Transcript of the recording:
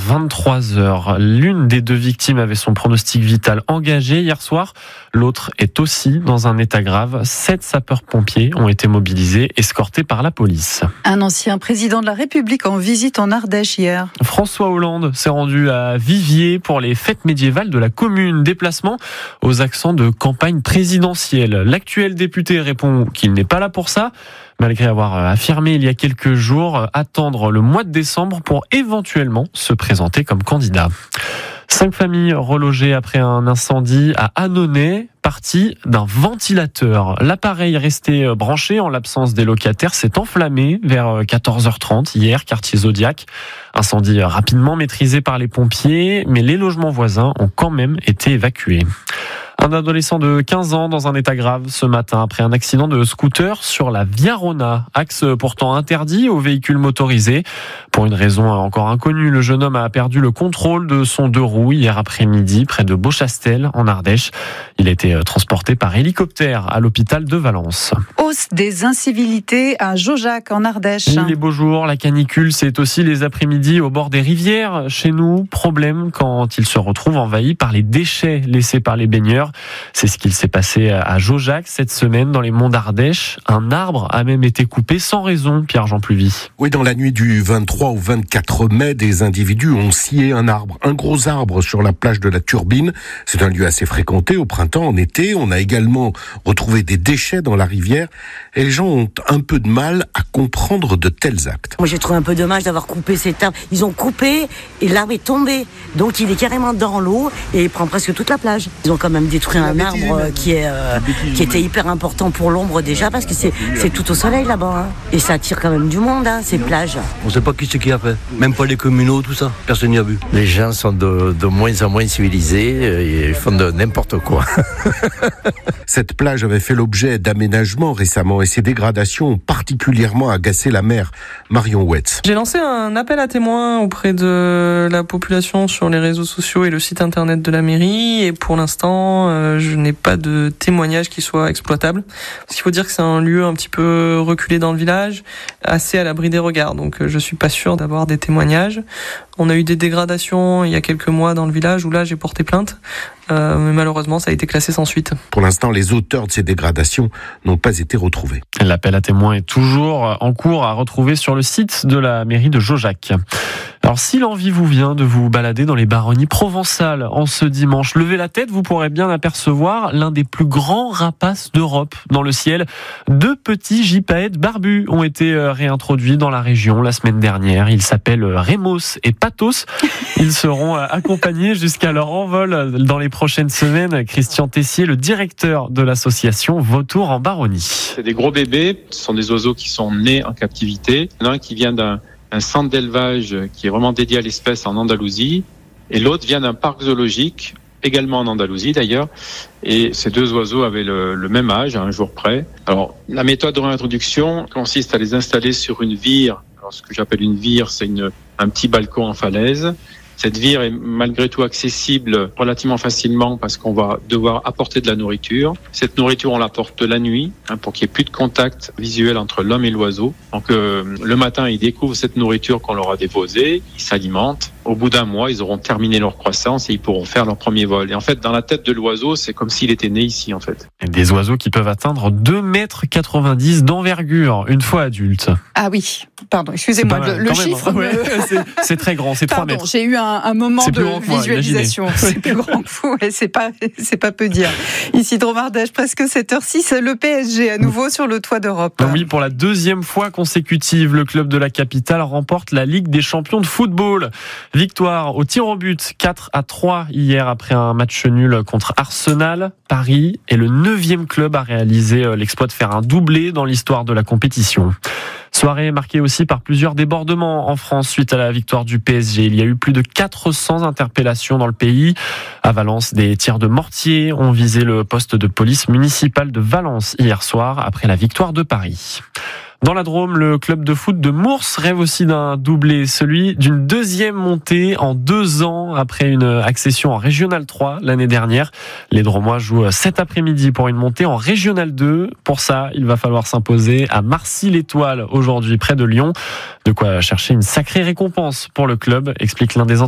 23h. L'une des deux victimes avait son pronostic vital engagé hier soir. L'autre est aussi dans un état grave. 7 sapeurs-pompiers ont été mobilisés, escortés par la police. Un ancien président de la République en visite en Ardèche hier. François Hollande s'est rendu à Viviers pour les fêtes médiévales de la commune. Déplacement aux accents de campagne présidentielle. L'actuel député répond qu'il n'est pas là pour ça, malgré avoir affirmé il y a quelques jours attendre le mois de décembre pour éventuellement se présenter comme candidat. 5 familles relogées après un incendie à Annonay, parti d'un ventilateur. L'appareil resté branché en l'absence des locataires s'est enflammé vers 14h30 hier, quartier Zodiac. Incendie rapidement maîtrisé par les pompiers, mais les logements voisins ont quand même été évacués. Un adolescent de 15 ans dans un état grave ce matin après un accident de scooter sur la Via Rona, axe pourtant interdit aux véhicules motorisés. Pour une raison encore inconnue, le jeune homme a perdu le contrôle de son deux roues hier après-midi près de Beauchastel en Ardèche. Il a été transporté par hélicoptère à l'hôpital de Valence. Hausse des incivilités à Jaujac en Ardèche. Les beaux jours, la canicule, c'est aussi les après-midi au bord des rivières. Chez nous, problème quand ils se retrouvent envahis par les déchets laissés par les baigneurs. C'est ce qu'il s'est passé à Jaujac cette semaine dans les monts d'Ardèche. Un arbre a même été coupé sans raison, Pierre-Jean Pluvy. Oui, dans la nuit du 23 au 24 mai, des individus ont scié un gros arbre sur la plage de la Turbine. C'est un lieu assez fréquenté au printemps, en été. On a également retrouvé des déchets dans la rivière et les gens ont un peu de mal à comprendre de tels actes. Moi, j'ai trouvé un peu dommage d'avoir coupé cet arbre. Ils ont coupé et l'arbre est tombé. Donc, il est carrément dans l'eau et il prend presque toute la plage. Ils ont quand même détruit un arbre qui était hyper important pour l'ombre déjà parce que c'est tout au soleil là-bas. Et ça attire quand même du monde, ces plages. On ne sait pas qui a fait. Même pas les communaux, tout ça. Personne n'y a vu. Les gens sont de moins en moins civilisés et font de n'importe quoi. Cette plage avait fait l'objet d'aménagements récemment et ces dégradations ont particulièrement agacé la maire Marion Wetz. J'ai lancé un appel à témoins auprès de la population sur les réseaux sociaux et le site internet de la mairie et pour l'instant je n'ai pas de témoignage qui soit exploitable. Parce qu'il faut dire que c'est un lieu un petit peu reculé dans le village, assez à l'abri des regards, donc je suis pas sûr d'avoir des témoignages. On a eu des dégradations il y a quelques mois dans le village où là j'ai porté plainte, mais malheureusement ça a été classé sans suite. Pour l'instant, les auteurs de ces dégradations n'ont pas été retrouvés. L'appel à témoins est toujours en cours à retrouver sur le site de la mairie de Jaujac. Alors si l'envie vous vient de vous balader dans les baronnies provençales en ce dimanche, levez la tête, vous pourrez bien apercevoir l'un des plus grands rapaces d'Europe dans le ciel. 2 petits gypaètes barbus ont été réintroduits dans la région la semaine dernière. Ils s'appellent Rémos et Pathos. Ils seront accompagnés jusqu'à leur envol dans les prochaines semaines. Christian Tessier, le directeur de l'association Vautour en Baronnie. C'est des gros bébés, ce sont des oiseaux qui sont nés en captivité. Il y en a un qui vient d'un centre d'élevage qui est vraiment dédié à l'espèce en Andalousie et l'autre vient d'un parc zoologique également en Andalousie d'ailleurs, et ces 2 oiseaux avaient le même âge à un jour près. Alors la méthode de réintroduction consiste à les installer sur une vire. Alors ce que j'appelle une vire, c'est un petit balcon en falaise. Cette vire est malgré tout accessible relativement facilement parce qu'on va devoir apporter de la nourriture. Cette nourriture, on l'apporte la nuit pour qu'il n'y ait plus de contact visuel entre l'homme et l'oiseau. Donc le matin, ils découvrent cette nourriture qu'on leur a déposée, ils s'alimentent. Au bout d'un mois, ils auront terminé leur croissance et ils pourront faire leur premier vol. Et en fait, dans la tête de l'oiseau, c'est comme s'il était né ici en fait. Des oiseaux qui peuvent atteindre 2,90 m d'envergure une fois adultes. Ah oui, pardon, excusez-moi, le chiffre... Ouais, c'est très grand, c'est 3 mètres. J'ai eu un moment de visualisation. C'est plus grand que vous, et c'est pas peu dire. Ici, Dromardèche, presque 7h06, le PSG à nouveau sur le toit d'Europe. Oui, pour la 2e fois consécutive, le club de la capitale remporte la Ligue des champions de football. Victoire au tir au but 4-3 hier après un match nul contre Arsenal. Paris est le 9e club à réaliser l'exploit de faire un doublé dans l'histoire de la compétition. Soirée marquée aussi par plusieurs débordements en France suite à la victoire du PSG. Il y a eu plus de 400 interpellations dans le pays. À Valence, des tirs de mortier ont visé le poste de police municipale de Valence hier soir après la victoire de Paris. Dans la Drôme, le club de foot de Mours rêve aussi d'un doublé, celui d'une 2e montée en 2 ans après une accession en Régional 3 l'année dernière. Les Drômois jouent cet après-midi pour une montée en Régional 2. Pour ça, il va falloir s'imposer à Marcy-l'Étoile aujourd'hui près de Lyon. De quoi chercher une sacrée récompense pour le club, explique l'un des